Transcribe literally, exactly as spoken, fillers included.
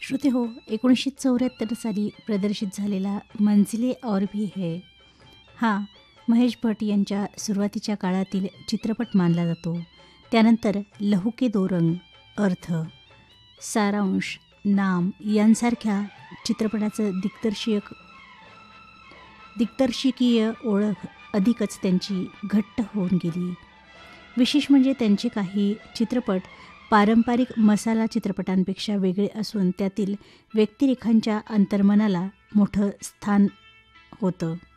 श्रोते हो, एकोणीसशे चौऱ्याहत्तर साली प्रदर्शित झालेला मंजिले और भी है हा महेश भट यांच्या सुरुवातीच्या काळातील चित्रपट मानला जातो. त्यानंतर लहू के दो रंग, अर्थ, सारांश, नाम यांसारख्या चित्रपटाचं दिग्दर्शक दिग्दर्शकीय ओळख अधिकच त्यांची घट्ट होऊन गेली. विशेष म्हणजे त्यांचे काही चित्रपट पारंपरिक मसाला चित्रपटांपेक्षा वेगळे असून त्यातील व्यक्तिरेखांच्या अंतर्मनाला मोठं स्थान होतं.